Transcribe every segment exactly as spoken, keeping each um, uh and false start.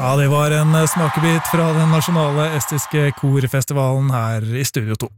Ja, det var en smakebit fra den nasjonale estiske korfestivalen her i Studio to.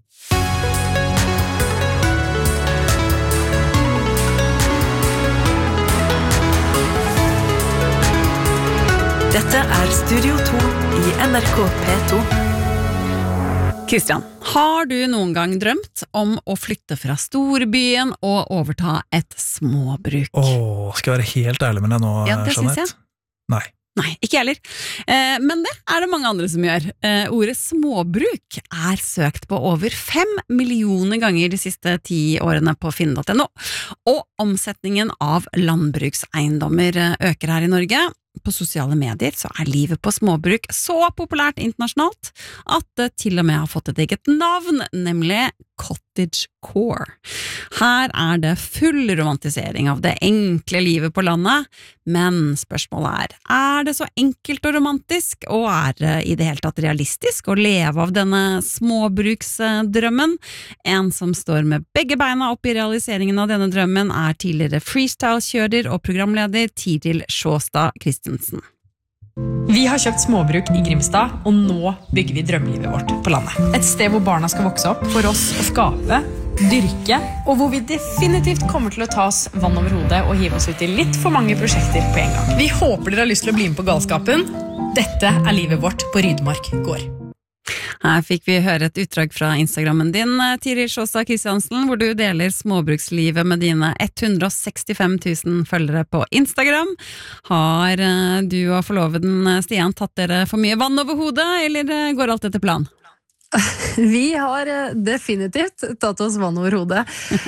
Dette er Studio to i N R K P to. Kristian, har du noen gang drømt om å flytte fra storbyen og overta et småbruk? Åh, skal jeg være helt ærlig med deg nå, Ja, det synes Jeanette? jeg. Nei. Nei, ikke heller. Eh, men det er det mange andre som gjør. Eh, ordet småbruk er søkt på over fem millioner ganger de siste ti årene på finn punktum no. Og omsetningen av landbrukseiendommer øker her i Norge. På sosiale medier så er livet på småbruk så populært internasjonalt at det til og med har fått et eget navn, nemlig cottagecore. Her er det full romantisering av det enkle livet på landet, men spørsmålet er, er det så enkelt og romantisk, og er det i det hele tatt realistisk å leve av denne småbruksdrømmen? En som står med begge beina opp i realiseringen av denne drømmen er tidligere freestyle-kjører og programleder Tiril Sjåstad Christensen. Vi har kjøpt småbruk i Grimstad, og nå bygger vi drømmelivet vårt på landet. Et sted hvor barna skal vokse opp, for oss å skape, dyrke, og hvor vi definitivt kommer til å ta oss vann over hodet og hive oss ut i litt for mange prosjekter på en gang. Vi håper dere har lyst til å bli med på galskapen. Dette er livet vårt på Rydmark gård. Her fikk vi høre et utdrag fra Instagrammen din, Tiril Sjåstad Christiansen, hvor du deler småbrukslivet med dine ett hundre og sekstifem tusen følgere på Instagram. Har du og forloveden Stian tatt dere for mye vann over hodet, eller går alt etter plan? Vi har definitivt tatt oss vann over hodet.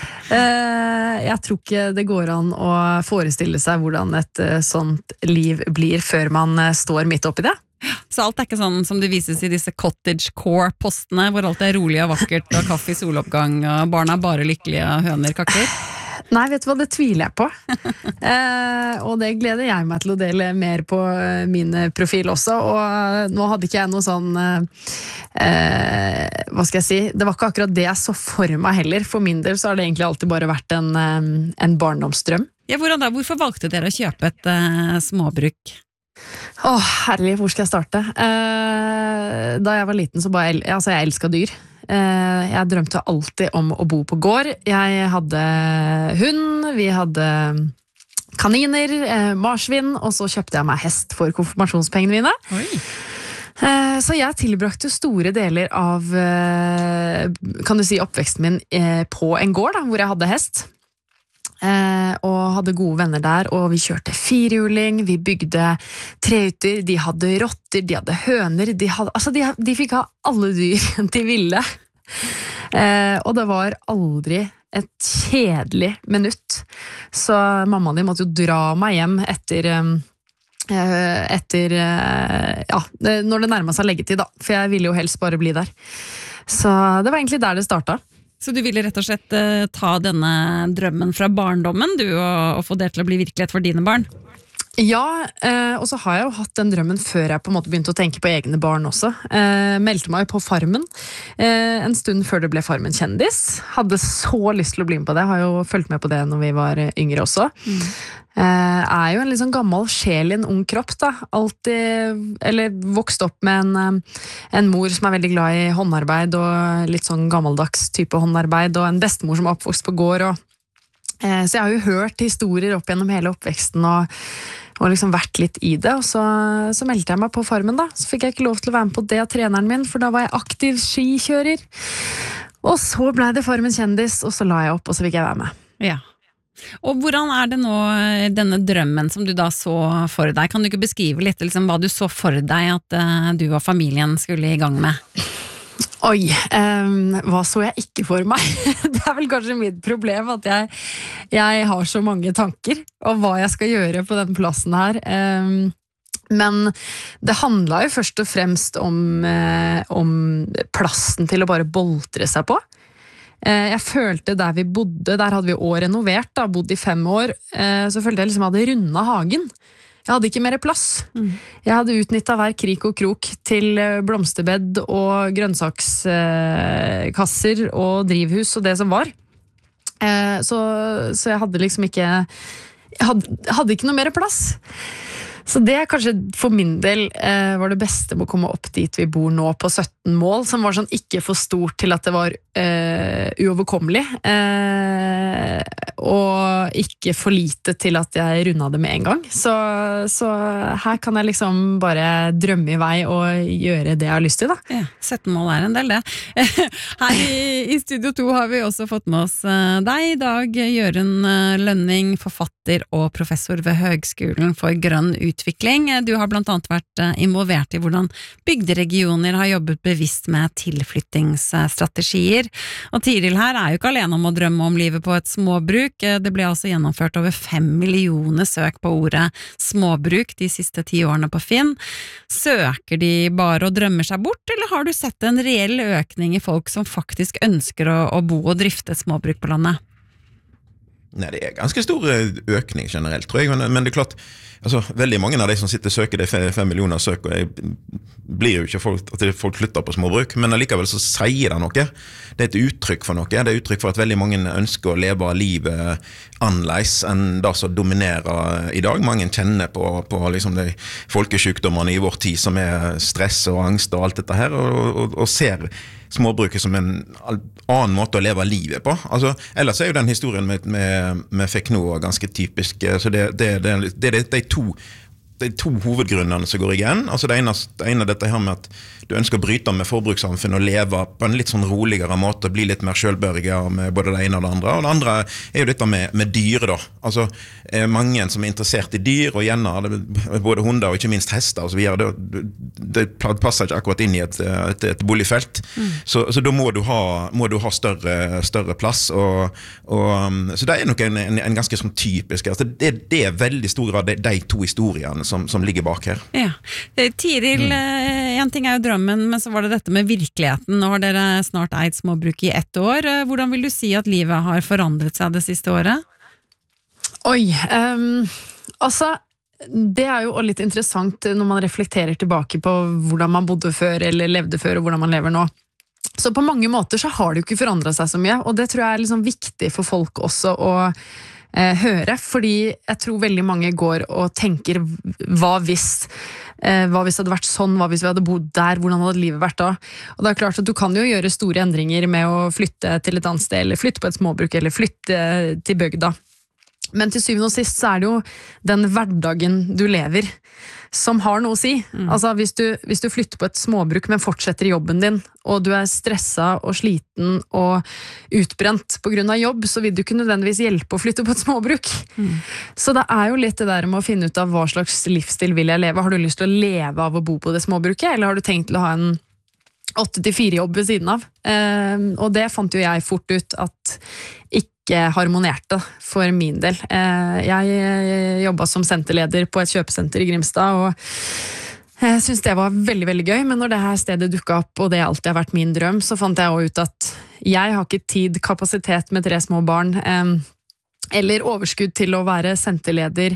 Jeg tror ikke det går an å forestille seg hvordan et sånt liv blir før man står midt oppi det. Så alt er ikke sånn som det vises i disse cottagecore-postene, hvor alt er rolig og vakkert, og kaffe i soloppgang, og barna er bare lykkelige, og høner kakker? Nei, vet du hva, det tviler jeg på. eh, og det gleder jeg meg til å dele mer på min profil også, og nå hadde ikke jeg noe sånn, eh, hva skal jeg si, det var ikke akkurat det jeg så for meg heller. For min del så har det egentlig alltid bare vært en, en barndomsdrøm. Ja, hvordan da? Hvorfor valgte dere å kjøpe et uh, småbruk? Åh, herlig, hvor skal jeg starte? Eh, da jeg var liten så bare, altså jeg elsket dyr. Eh, jeg drømte alltid om å bo på gård. Jeg hadde hund, vi hadde kaniner, eh, marsvin, og så kjøpte jeg meg hest for konfirmasjonspengene mine. Oi. Eh, så jeg tilbrakte store deler av, eh, kan du si, oppveksten min eh, på en gård da, hvor jeg hadde hest. Eh, og hadde gode venner der, og vi kjørte firehjuling, vi bygde trehytter, de hadde rotter, de hadde høner, de, hadde, altså de, de fikk ha alle dyr de ville. Eh, og det var aldri et kjedelig minutt. Så mamma de måtte jo dra meg hjem etter, eh, etter eh, ja, når det nærmet seg leggetid da, for jeg ville jo helst bare bli der. Så det var egentlig der det startet. Så du ville rett og slett uh, ta denne drømmen fra barndommen, du, og, og få det til å bli virkelighet for dine barn? Ja, eh, og så har jeg jo hatt den drømmen før jeg på en måte begynte å tenke på egne barn også. Eh, meldte meg jo på Farmen eh, en stund før det ble Farmen kjendis. Hadde så lyst til å bli med på det, har jo fulgt med på det når vi var yngre også. Mm. Eh, er jo en litt sånn gammel sjel i en ung kropp da. Altid, eller vokst opp med en, en mor som er veldig glad i håndarbeid, og litt sånn gammeldags type håndarbeid, og en bestemor som er oppvokst på gård. Og, eh, så jeg har jo hørt historier opp gjennom hele oppveksten, og og liksom vært litt i det, og så, så meldte jeg meg på Farmen da, så fikk jeg ikke lov til å være med på det av treneren min, for da var jeg aktiv skikjører, og så ble det Farmen kjendis, og så la jeg opp, og så fikk jeg være med. Ja. Og hvordan er det nå, denne drømmen som du da så for deg? Kan du ikke beskrive litt liksom, hva du så for deg at uh, du og familien skulle i gang med? Oi, um, hva så jeg ikke for meg? Det er vel kanskje mitt problem at jeg, jeg har så mange tanker om hva jeg skal gjøre på den plassen her. Um, men det handlet jo først og fremst om, uh, om plassen til å bare boltre seg på. Uh, jeg følte der vi bodde, der hadde vi år renovert, da, bodde i fem år, uh, så følte jeg liksom jeg hadde rundet hagen. Jeg hadde ikke mer plass. Mm. Jeg hadde utnyttet hver krik og krok til blomsterbed og grønnsakskasser og drivhus og det som var. Så, så jeg hadde liksom ikke jeg hadde, hadde ikke noe mer plass. Så det er kanskje for min del eh, var det beste med å komme opp dit vi bor nå på sytten mål, som var sånn ikke for stort til at det var eh, uoverkommelig, eh, og ikke for lite til at jeg rundet det med en gang. Så, så her kan jeg liksom bare drømme i vei og gjøre det jeg har lyst til, da. Ja, sytten mål er en del, det. Her i, i Studio to har vi også fått med oss uh, deg i dag, Jørund uh, Lønning, forfatter og professor ved Høgskolen for grønn utvikling. Du har blant annet vært uh, involvert i hvordan bygderegioner har jobbet bevisst med tilflyttingsstrategier. Og Tiril her er jo ikke alene om å drømme om livet på et småbruk. Det ble altså gjennomført over fem millioner søk på ordet småbruk de siste ti årene på Finn. Søker de bare og drømmer seg bort, eller har du sett en reell økning i folk som faktisk ønsker å, å bo og drifte et småbruk på landet? Nei, det er ganske stor økning generelt, tror jeg, men, men det er klart, altså, veldig mange av de som sitter og søker, det er fem millioner søk, og jeg blir jo ikke folk, at folk flytter på småbruk, men allikevel så sier det noe. Det er et uttrykk for noe, det er uttrykk for at veldig mange ønsker å leve livet annerledes enn det som dominerer i dag. Mange kjenner på, på liksom de folkesykdommene i vår tid, som er stress og angst og alt dette her, og, og, og ser småbruket som en annen måte å leve livet på. Altså, ellers er jo den historien med, med, med Fekno ganske typisk, så det, det, det, det, det, det er to det er to hovedgrunnene som går igjen. Altså det ene, det ene er dette her med at du ønsker å bryte med forbrukssamfunnet og leve på en litt sånn roligere måte, bli litt mer selvbørge med både det ene og det andre. Og det andre er jo dette med, med dyr da. Altså er mange som er interessert i dyr, og gjerne både hunder og ikke minst hester og så videre. Det, det passer ikke akkurat inn i et, et, et boligfelt. Mm. Så, så da må du ha, må du ha større, større plass. Og, og, så det er nok en, en, en ganske sånn typisk, altså det, det er veldig stor grad de, de to historiene som, som ligger bak her. Ja. Tiril, mm. en ting er jo drømmen, men så var det dette med virkeligheten. Nå har dere snart eid småbruk i ett år. Hvordan vil du si at livet har forandret seg det siste året? Oi, um, altså det er jo litt interessant når man reflekterer tilbake på hvordan man bodde før eller levde før og hvordan man lever nå. Så på mange måter så har det jo ikke forandret seg så mye, og det tror jeg er liksom viktig for folk også å eh, høre, fordi jeg tror veldig mange går og tenker hva hvis eh, hva hvis det hadde vært sånn, hva hvis vi hadde bodd der, hvordan hadde livet vært da? Og det er klart at du kan jo gjøre store endringer med å flytte til et annet sted, eller flytte på et småbruk, eller flytte til bygda. Men til syvende og sist så er det jo den hverdagen du lever som har noe å si. Mm. Altså hvis du, hvis du flytter på et småbruk, men fortsetter i jobben din, og du er stresset og sliten og utbrent på grunn av jobb, så vil du ikke nødvendigvis hjelpe å flytte på et småbruk. Mm. Så det er jo litt det der med å finne ut av hva slags livsstil vil jeg leve. Har du lyst til å leve av å bo på det småbruket, eller har du tenkt til å ha en åtte til fire jobb ved siden av? Eh, og det fant jo jeg fort ut at ikke harmonerte for min del. Jeg jobbet som senterleder på et kjøpesenter i Grimstad, og jeg synes det var veldig, veldig gøy, men når det her stedet dukket opp, og det alltid har vært min drøm, så fant jeg også ut at jeg har ikke tid, kapasitet med tre små barn, eller overskudd til å være senterleder,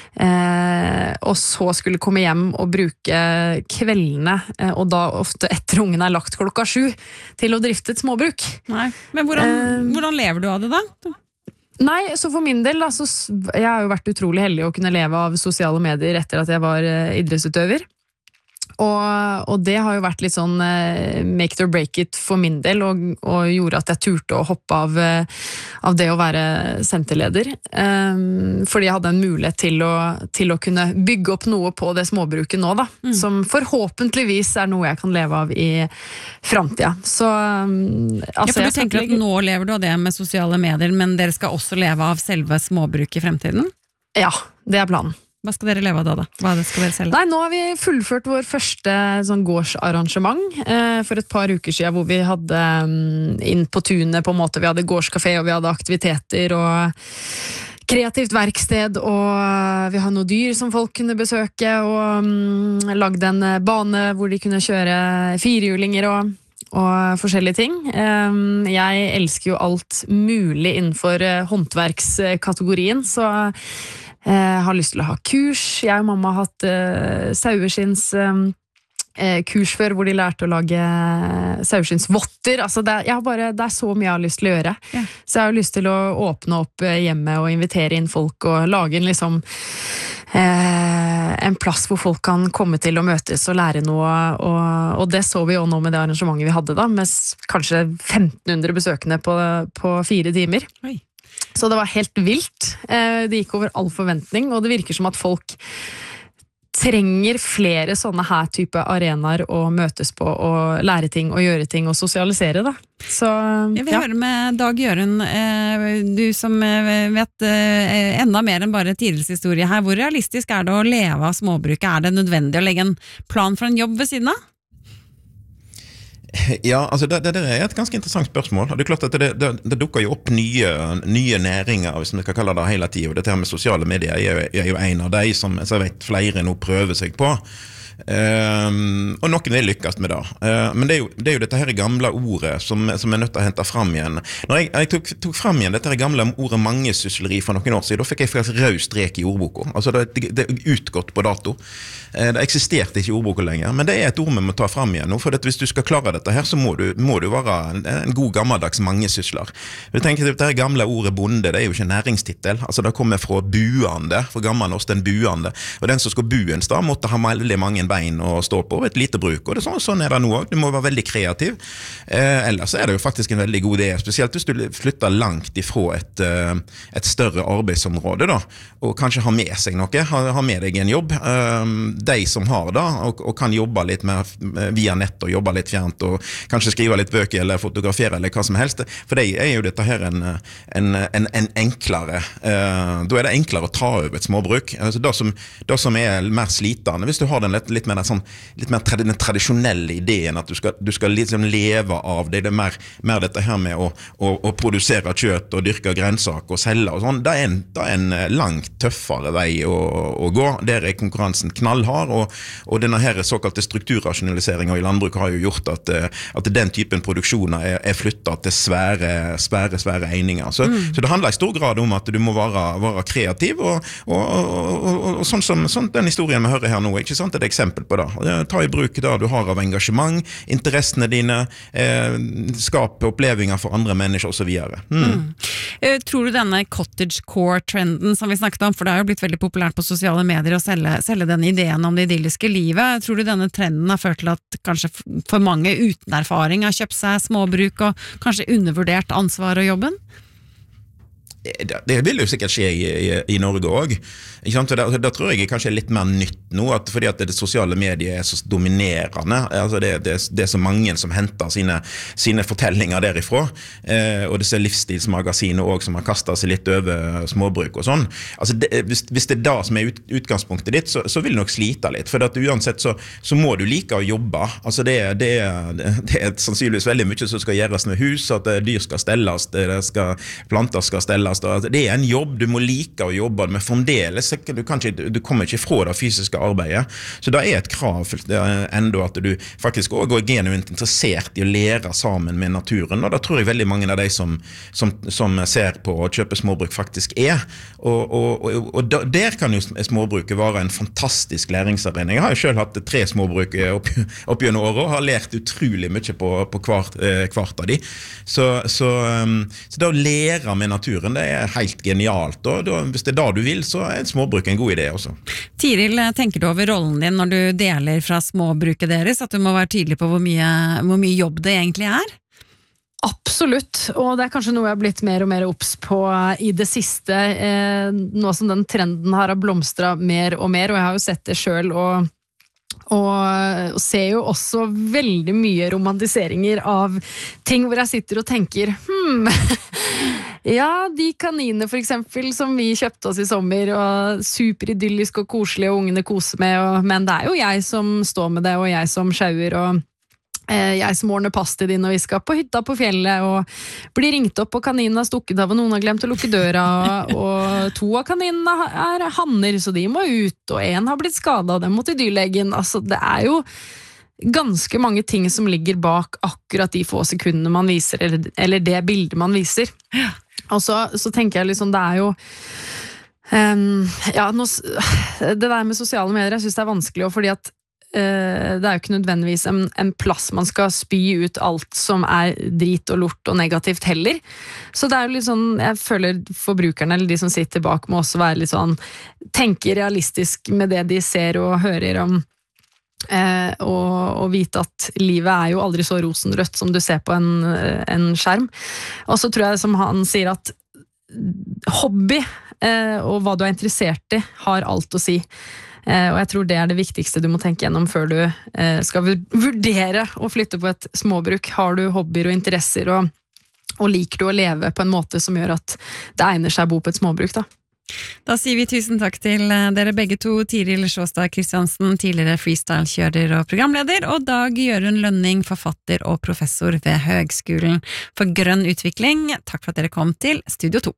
og så skulle komme hjem og bruke kveldene, og da ofte etter ungen er lagt klokka sju, til å drifte et småbruk. Nei, men hvordan, uh, hvordan lever du av det da? Nei, så for min del, altså, jeg har jo vært utrolig heldig å kunne leve av sosiale medier etter at jeg var idrettsutøver. Og, og det har jo vært litt sånn uh, make it or break it for min del, og, og gjorde at jeg turte å hoppe av, uh, av det å være senterleder. Um, fordi jeg hadde en mulighet til å, til å kunne bygge opp noe på det småbruket nå, da. Mm. Som forhåpentligvis er noe jeg kan leve av i fremtiden. Så um, altså, ja, for du tenker at nå lever du av det med sosiale medier, men dere skal også leve av selve småbruket i fremtiden? Ja, det er planen. Hva skal dere leve av da da? Hva skal dere selge? Nei, nå har vi fullført vår første sånn gårdsarrangement eh, for et par uker siden, hvor vi hadde um, inn på tunet på en måte, vi hadde gårdskafé, og vi hadde aktiviteter, og kreativt verksted, og vi har noen dyr som folk kunne besøke, og um, lagde en bane hvor de kunne kjøre firehjulinger og og forskjellige ting. Jeg elsker jo alt mulig innenfor håndverkskategorien, så jeg har lyst til å ha kurs. Jeg og mamma har hatt saueskinns kurs før, hvor de lærte å lage saueskinnsvotter. Altså det, jeg har bare, det er så mye jeg har lyst til å gjøre. Ja. Så jeg har lyst til å åpne opp hjemme og invitere inn folk og lage en liksom eh, en plass hvor folk kan komme til å møtes og lære noe, og, og det så vi jo nå med det arrangementet vi hadde da, med kanskje femten hundre besøkende på, på fire timer. Oi. Så det var helt vilt. Eh, det gikk over all forventning, og det virker som at folk trenger flere sånne her type arenaer å møtes på og lære ting og gjøre ting og sosialisere da. Så, Jeg vil ja. høre med Dag Jørgen, eh, du som eh, vet eh, enda mer enn bare Tirils historie her. Hvor realistisk er det å leve av småbruket? Er det nødvendig å legge en plan for en jobb ved siden av? Ja, altså det, det, det er et ganske interessant spørsmål. Det er klart at det, det, det dukker jo opp nye, nye næringer, hvis vi skal kalle det hele tiden. Og dette her med sosiale medier er jo, er jo en av de som jeg vet flere nå prøver seg på. Um, og noen vil lykkes med det. Uh, men det er, jo, det er jo dette her gamle ordet som, som er nødt til å hente fram igjen. Når jeg, jeg tok, tok fram igjen dette her gamle ordet mangesysleri for noen år siden, da fikk jeg faktisk rød strek i ordboka. Altså det, det er utgått på dato. Uh, det eksisterte ikke i ordboka lenger, men det er et ord vi må ta fram igjen nå, for hvis du skal klare dette her, så må du, må du være en, en god gammeldags mangesysler. Jeg tenker, dette her gamle ordet bonde, det er jo ikke en næringstitel. Altså det kommer fra buande, fra gammelnorsk den buande, og den som skal bu en sted måtte ha veldig mange bein å stå på, et lite bruk, og det, sånn, sånn er det nå også. Du må være veldig kreativ. Eh, ellers er det jo faktisk en veldig god idé, spesielt hvis du flytter langt ifra et, et større arbeidsområde, da, og kanskje har med seg noe, har, har med deg en jobb. Eh, de som har det, og, og kan jobbe litt med, via nett, og jobbe litt fjernt, og kanskje skrive litt bøker, eller fotografere, eller hva som helst. For det er jo dette her en, en, en, en enklere, eh, da er det enklere å ta over et småbruk. Altså det, som, det som er mer slitende, hvis du har den litt litt mer, sånn, litt mer trad- den tradisjonelle ideen at du skal, du skal liksom leve av det, det er mer, mer dette her med å, å, å produsere kjøtt og dyrke grønnsaker og selge og sånn, det er en, det er en langt tøffere vei å, å gå. Der er konkurransen knallhard, og, og denne her såkalte strukturrasjonaliseringen i landbruket har jo gjort at, at den typen produksjoner er, er flyttet til svære, svære, svære eininger. Så, mm. så det handler i stor grad om at du må være, være kreativ, og, og, og, og, og sånn som sånn, den historien vi hører her nå, ikke sant, det er et eksempel på det. Ta i bruk det du har av engasjement, interessene dine, eh, skape opplevelser for andre mennesker og så videre. Mm. Mm. Tror du denne cottagecore-trenden som vi snakket om, for det har jo blitt veldig populært på sosiale medier å selge, selge den ideen om det idylliske livet, tror du denne trenden har ført til at kanskje for mange uten erfaring har kjøpt seg småbruk og kanskje undervurdert ansvar og jobben? Det, det vil jo sikkert skje i, i, i Norge også. Da, da tror jeg kanskje er litt mer nytt nå, at fordi at det sosiale medier er så dominerende, altså det, det, det er så mange som henter sine, sine fortellinger derifra, eh, og disse livsstilsmagasiner også som har kastet seg litt over småbruk og sånn. Altså det, hvis, hvis det er da som er ut, utgangspunktet ditt, så, så vil du nok slite litt, for at uansett så, så må du like å jobbe. Altså det, det, det, det er sannsynligvis veldig mye som skal gjøres med hus, at dyr skal stelles, det skal, planter skal stelles. Det er en jobb, du må like å jobbe med fremdeles, du, kan ikke, du kommer ikke fra det fysiske arbeidet, så det er et krav det er enda at du faktisk også er genuint interessert i å lære sammen med naturen, og da tror jeg veldig mange av de som, som, som ser på å kjøpe småbruk faktisk er, og, og, og, og der kan jo småbruket være en fantastisk læringsarena. Jeg har jo selv hatt tre småbruk opp, opp gjennom året, og har lært utrolig mye på, på hvert, hvert av de, så, så, så da å lære med naturen, det er helt genialt, og da, hvis det er da du vil, så er småbruk en god idé også. Tiril, tenker du over rollen din når du deler fra småbruket deres, at du må være tydelig på hvor mye, hvor mye jobb det egentlig er? Absolutt, og det er kanskje noe jeg har blitt mer og mer obs på i det siste, eh, nå som den trenden her har blomstret mer og mer, og jeg har jo sett det selv, og og ser jo også veldig mye romantiseringer av ting hvor jeg sitter og tenker hmm, ja, de kaniner for eksempel som vi kjøpte oss i sommer, og superidyllisk og koselig og ungene koser med, og, men det er jo jeg som står med det, og jeg som sjauer, og jeg som ordner pass til din, og vi skal på hytta på fjellet og blir ringt opp, og kaninen har stukket av, og noen har glemt å lukke døra, og, og to av kaninene er hanner, så de må ut, og en har blitt skadet, og den må til dyrlegen. Altså, det er jo ganske mange ting som ligger bak akkurat de få sekundene man viser, eller, eller det bildet man viser. Og så, så tenker jeg liksom, det er jo um, ja, nå, det der med sosiale medier, jeg synes det er vanskelig, og fordi at eh, det er jo ikke nødvendigvis en, en plass man skal spy ut alt som er drit og lort og negativt heller. Så det er jo litt sånn, jeg føler forbrukerne eller de som sitter bak må også være litt sånn, tenke realistisk med det de ser og hører om, eh, og, og vite at livet er jo aldri så rosenrødt som du ser på en, en skjerm. Og så tror jeg som han sier at hobby eh, og hva du er interessert i har alt å si. Eh, og jeg tror det er det viktigste du må tenke gjennom før du eh, skal vurdere å flytte på et småbruk. Har du hobbyer og interesser, og, og liker du å leve på en måte som gjør at det egner seg å bo på et småbruk, da? Da sier vi tusen takk til dere begge to, Tiril Sjåstad Kristiansen, tidligere freestyle-kjører og programleder, og Dag Jørund Lønning, forfatter og professor ved Høgskolen for grønn utvikling. Takk for at dere kom til Studio to.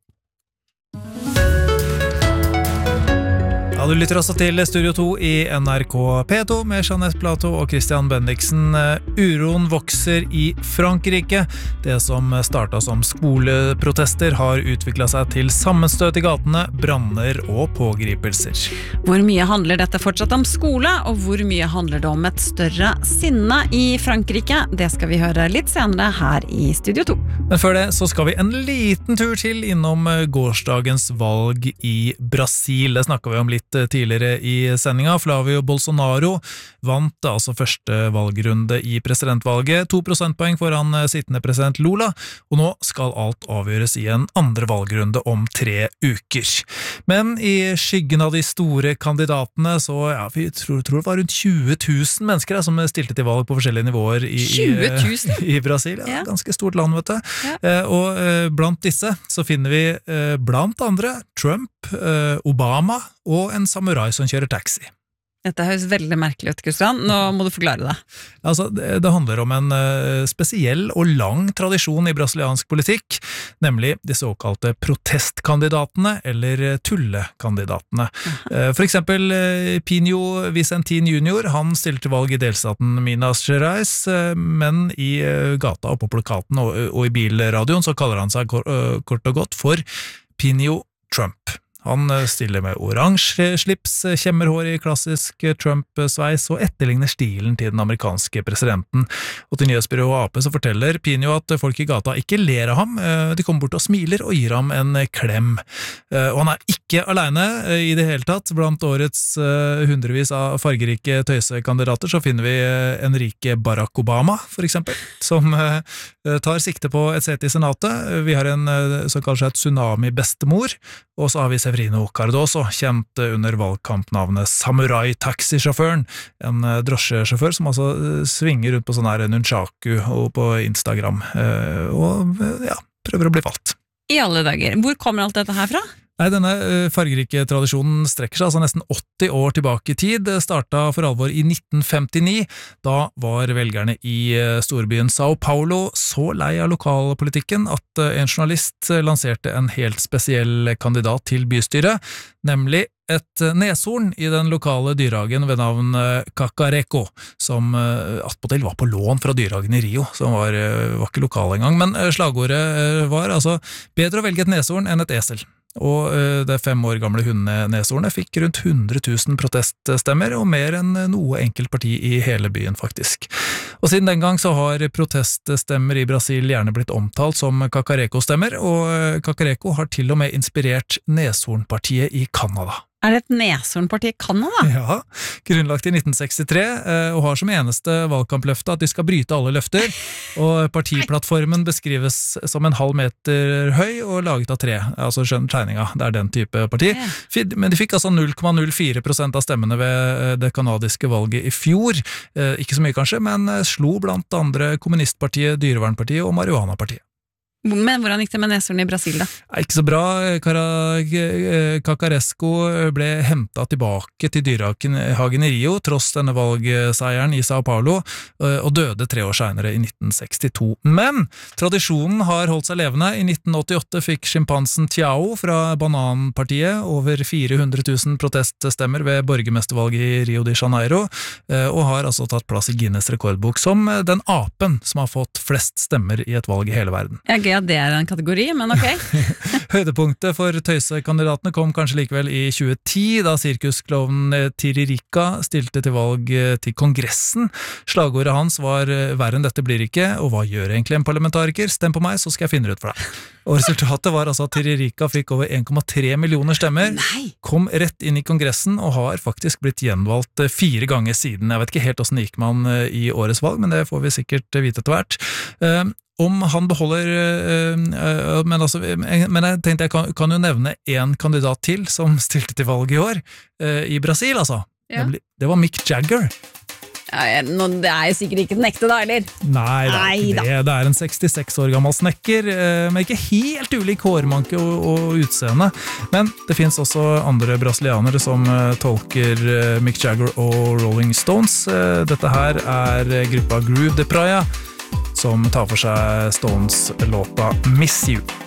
Ja, du lytter også til Studio to i N R K P to med Jeanette Plato og Christian Bendiksen. Uroen vokser i Frankrike. Det som startet som skoleprotester har utviklet seg til sammenstøt i gatene, branner og pågripelser. Hvor mye handler dette fortsatt om skole, og hvor mye handler det om et større sinne i Frankrike? Det skal vi høre litt senere her i Studio to. Men før det så skal vi en liten tur til innom gårsdagens valg i Brasil. Det snakket vi om litt tidligere i sendinga. Flavio Bolsonaro vant altså første valgrunde i presidentvalget, to prosentpoeng foran sittende president Lula, og nå skal alt avgjøres i en andre valgrunde om tre uker. Men i skyggen av de store kandidatene, så ja, vi tror, tror det var rundt tjue tusen mennesker som stilte til valg på forskjellige nivåer i, tjue tusen? i, i Brasil. Ja, ja. Ganske stort land, vet du. Ja. Eh, og eh, blant disse så finner vi eh, blant andre Trump, eh, Obama og en samurai som kjører taxi. Dette høres veldig merkelig ut, Kristian. Nå må du forklare det. Altså, det, det handler om en uh, spesiell og lang tradisjon i brasiliansk politikk, nemlig de såkalte protestkandidatene, eller tullekandidatene. Uh, for eksempel uh, Pinho Vicentin junior, han stilte valg i delstaten Minas Gerais, uh, men i uh, gata og på plakaten og, og i bilradioen så kaller han seg kort, uh, kort og godt for Pinho Trump. Han stiller med oransje slips, kjemmerhår i klassisk Trump-sveis og etterligner stilen til den amerikanske presidenten. Og til nyhetsbyrået A P så forteller Pinho at folk i gata ikke ler av ham, de kommer bort og smiler og gir ham en klem. Og han er ikke alene i det hele tatt. Blant årets hundrevis av fargerike tøysekandidater så finner vi Enrique Barack Obama, for eksempel, som tar sikte på et sete i senatet. Vi har en som kaller seg tsunami-bestemor, og så har vi Severino Cardoso, kjent under valgkampnavnet Samurai-taxisjåføren, en drosjesjåfør som altså svinger rundt på sånn her nunchaku og på Instagram, og ja, prøver å bli valgt. I alle dager. Hvor kommer alt dette her fra? Nei, denne fargerike tradisjonen strekker seg altså nesten åtti år tilbake i tid. Det startet for alvor i nitten femtini. Da var velgerne i storbyen Sao Paulo så lei av lokalpolitikken at en journalist lanserte en helt spesiell kandidat til bystyret, nemlig et neshorn i den lokale dyrehagen ved navn Cacareco, som attpåtil var på lån fra dyrehagen i Rio, som var, var ikke lokal engang. Men slagordet var altså bedre å velge et neshorn enn et esel. Og det fem år gamle hundeneshornet fikk rundt hundre tusen proteststemmer, og mer enn noe enkelt parti i hele byen, faktisk. Og siden den gang så har proteststemmer i Brasil gjerne blitt omtalt som Cacareco-stemmer, og Cacareco har til og med inspirert neshornpartiet i Kanada. Er det et neshornparti i Kanada? Ja, grunnlagt i nitten sekstitre, og har som eneste valgkampløfte at de skal bryte alle løfter, og partiplattformen beskrives som en halv meter høy og laget av tre, altså skjønner tegninga, det er den type parti. Men de fikk altså null komma null fire prosent av stemmene ved det kanadiske valget i fjor, ikke så mye kanskje, men slo blant andre kommunistpartiet, dyrevernpartiet og marihuanapartiet. Men hvordan gikk det med neshorn i Brasil da? Ikke så bra. Cacareco ble hentet tilbake til dyrehagen i Rio, tross denne valgseieren i Sao Paulo, og døde tre år senere i nitten sekstito. Men tradisjonen har holdt seg levende. I nitten åttiåtte fikk sjimpansen Tiao fra Bananpartiet over fire hundre tusen proteststemmer ved borgermestervalget i Rio de Janeiro, og har altså tatt plass i Guinness rekordbok som den apen som har fått flest stemmer i et valg i hele verden. Ja, gøy at det er en kategori, men ok. Høydepunktet for tøysekandidatene kom kanskje likevel i tjue ti, da sirkusklovnen Tiririka stilte til valg til Kongressen. Slagordet hans var «Verre enn dette blir ikke», og hva gjør egentlig en parlamentariker? Stem på meg, så skal jeg finne det ut for deg. Og resultatet var altså at Tiririka fikk over en komma tre millioner stemmer, Nei. kom rett inn i Kongressen og har faktisk blitt gjenvalgt fire ganger siden. Jeg vet ikke helt hvordan det gikk med han i årets valg, men det får vi sikkert vite etter hvert. Uh, om han beholder uh, uh, men, altså, men jeg tenkte jeg kan, kan jo nevne en kandidat til som stilte til valg i år, uh, i Brasil altså. Ja. Det, det var Mick Jagger. Ja, nå, det er jo sikkert ikke den ekte da, eller? Nei, det er Nei ikke da. det. Det er en sekstiseks år gammel snekker, uh, med ikke helt ulik hårmanke og, og utseende. Men det finnes også andre brasilianere som uh, tolker uh, Mick Jagger og Rolling Stones. Uh, dette her er gruppa Groove de Praia, som tar for seg Stones låta Miss You.